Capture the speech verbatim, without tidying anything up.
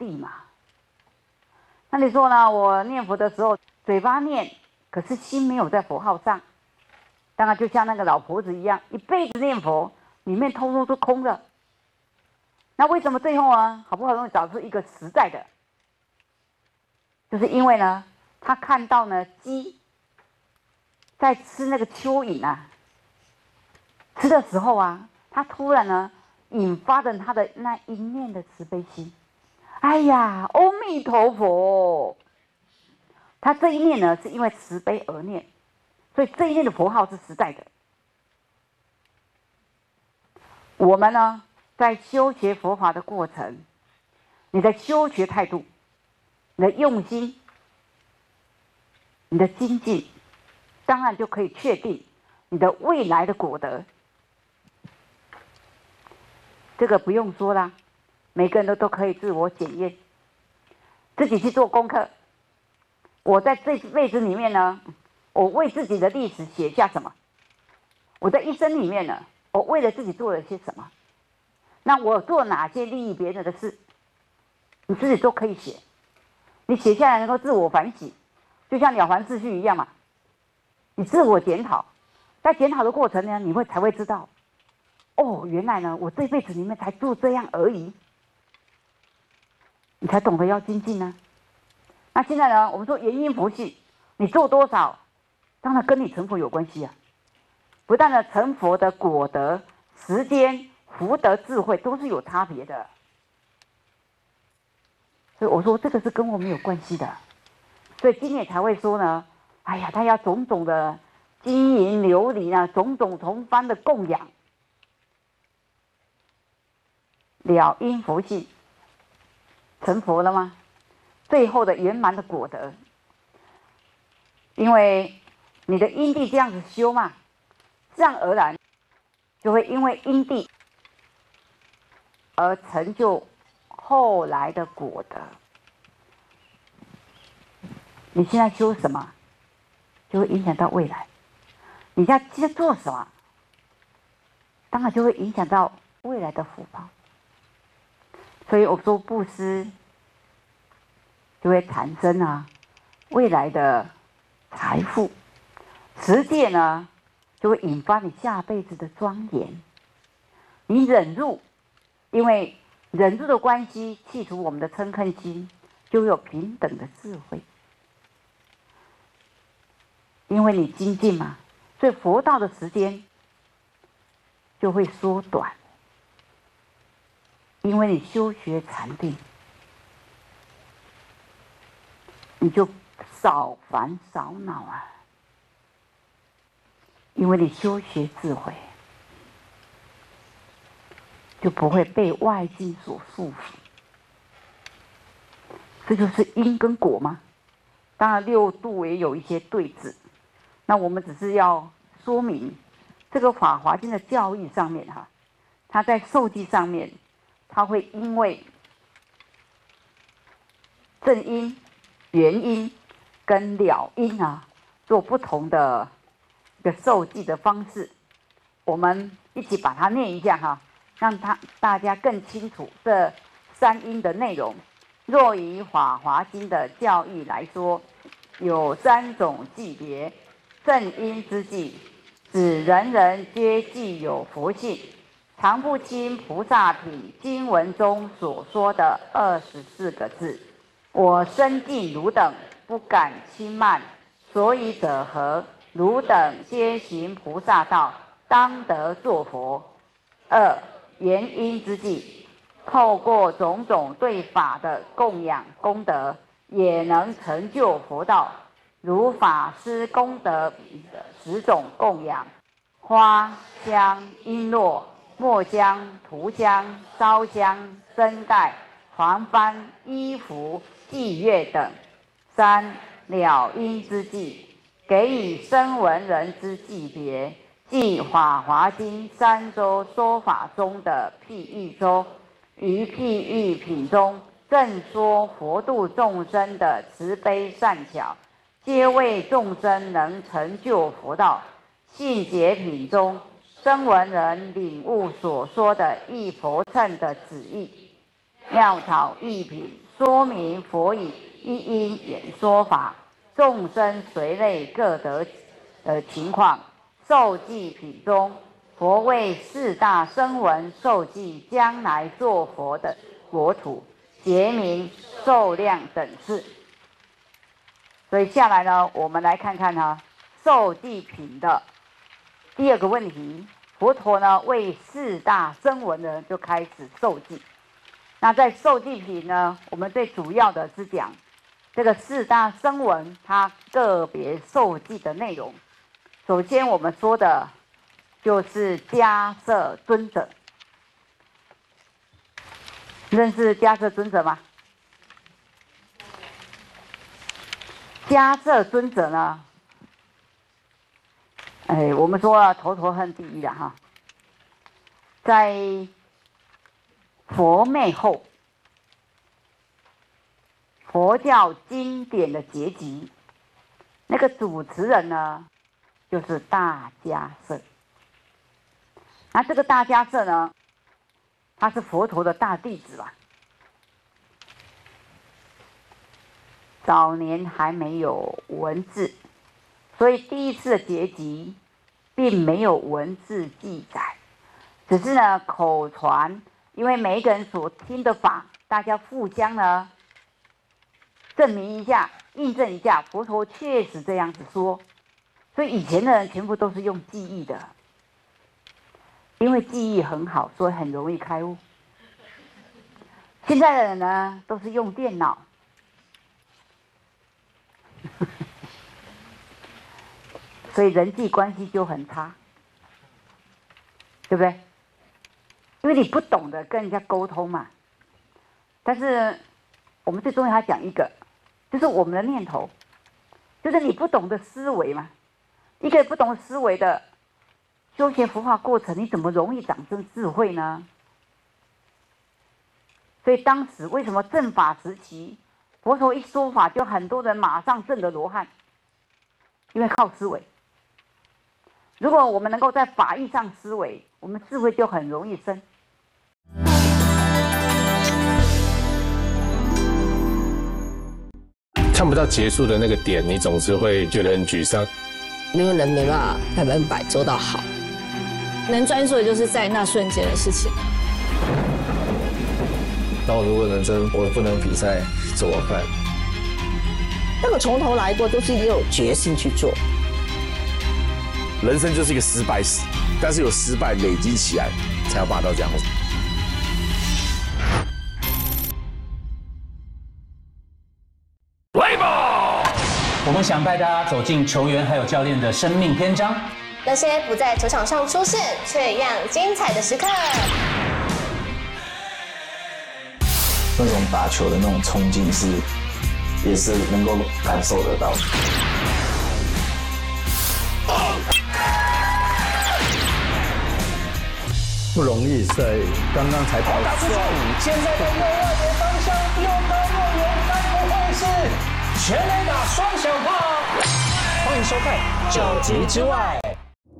地嘛。那你说呢？我念佛的时候，嘴巴念，可是心没有在佛号上。当然，就像那个老婆子一样，一辈子念佛，里面通通都空的。那为什么最后啊，好不容易找出一个实在的？就是因为呢，他看到呢鸡在吃那个蚯蚓啊，吃的时候啊，他突然呢引发了他的那一念的慈悲心。哎呀，阿弥陀佛！他这一念呢，是因为慈悲而念。所以这一念的佛号是实在的。我们呢，在修学佛法的过程，你的修学态度、你的用心、你的精进，当然就可以确定你的未来的果德。这个不用说啦，每个人都都可以自我检验，自己去做功课。我在这辈子里面呢，我为自己的历史写下什么？我在一生里面呢，我为了自己做了些什么？那我做哪些利益别人的事？你自己都可以写，你写下来能够自我反省，就像《了凡四训》一样嘛。你自我检讨，在检讨的过程呢，你会才会知道，哦，原来呢，我这辈子里面才做这样而已，你才懂得要精进呢。那现在呢，我们说原因佛系，你做多少，当然跟你成佛有关系啊。不但呢成佛的果德、时间、福德、智慧都是有差别的，所以我说这个是跟我们有关系的。所以今天才会说呢，哎呀，他要种种的金银琉璃啊，种种同方的供养，了因佛性，成佛了吗？最后的圆满的果德，因为你的因地这样子修嘛，自然而然就会因为因地而成就后来的果德。你现在修什么，就会影响到未来；你现在做什么，当然就会影响到未来的福报。所以我说布施就会产生啊未来的财富，持戒呢就会引发你下辈子的庄严。你忍辱，因为忍辱的关系，去除我们的嗔恨心，就会有平等的智慧。因为你精进嘛，所以佛道的时间就会缩短。因为你修学禅定，你就少烦少恼啊。因为你修学智慧，就不会被外境所束缚。这就是因跟果吗？当然六度也有一些对峙，那我们只是要说明这个《法华经》的教义上面哈，它在受记上面，它会因为正因、原因跟了因啊，做不同的一个受记的方式。我们一起把它念一下哈，让它大家更清楚这三因的内容。若以《法华经》的教义来说，有三种记别。正因之记，指人人皆具有佛性，常不清菩萨品经文中所说的二十四个字。我身近汝等，不敢轻慢，所以者何？汝等皆行菩萨道，当得作佛。二、原因之计，透过种种对法的供养功德，也能成就佛道。如法师功德的十种供养：花香、璎珞、墨香、涂香、烧香、灯盖、黄幡、衣服、祭乐等。三、了因之计，给予声闻人之记别，即《法华经》三周说法中的譬喻周。于譬喻品中，正说佛度众生的慈悲善巧，皆为众生能成就佛道。信解品中，声闻人领悟所说的一佛乘的旨意。妙草义品说明佛以一因演说法，众生随类各得的情况。受记品中，佛为四大声闻受记将来作佛的国土，结名受量等事。所以下来呢，我们来看看呢，受记品的第二个问题，佛陀呢为四大声闻呢就开始受记。那在受记品呢，我们最主要的是讲这个四大声闻它个别受记的内容。首先我们说的就是迦摄尊者，认识迦摄尊者吗？迦摄尊者呢，哎，我们说头头恨第一了哈，在佛灭后，佛教经典的结集，那个主持人呢，就是大迦摄。那这个大迦摄呢，他是佛陀的大弟子吧？早年还没有文字，所以第一次的结集并没有文字记载，只是呢口传，因为每一个人所听的法，大家互相呢证明一下、印证一下，佛陀确实这样子说。所以以前的人全部都是用记忆的，因为记忆很好，所以很容易开悟。现在的人呢，都是用电脑。所以人际关系就很差，对不对？因为你不懂得跟人家沟通嘛。但是我们最重要还讲一个，就是我们的念头，就是你不懂得思维嘛。一个不懂思维的修学佛法过程，你怎么容易长生智慧呢？所以当时为什么正法时期，佛陀一说法，就很多人马上证得罗汉，因为靠思维。如果我们能够在法义上思维，我们智慧就很容易生。 看不到结束的那个点，你总是会觉得很沮丧。 因为人没办法百分百做到好， 能专注的就是在那瞬间的事情。 那我如果能真，我不能比赛怎么办？ 那个从头来过，都是你有决心去做。 人生就是一个失败史，但是有失败累积起来，才有办法到这样子。 来吧！我们想带大家走进球员还有教练的生命篇章， 那些不在球场上出现却一样精彩的时刻。 那种打球的那种冲劲是，也是能够感受得到的。 不容易，在刚刚才跑打出去，现在的右外野方向又高又远，该不会是全垒打双响炮？欢迎收看《九局之外》。